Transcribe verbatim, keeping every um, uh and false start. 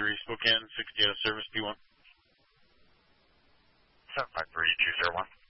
three Spokane, sixty out of service, P one. seven five three two zero one.